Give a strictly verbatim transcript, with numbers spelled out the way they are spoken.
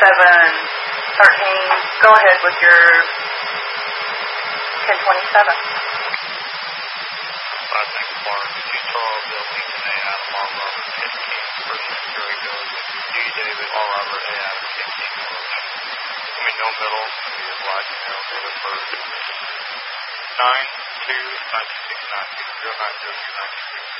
seven thirteen. Go ahead with your ten twenty-seven. five next bar, Utah, building A Adam, All Robert, fifteen, person Jerry goes, D David, All Robert, A Adam, fifteen, I mean, no middle, be obliged, no, for the first. nine two nine six nine two zero nine zero two nine six.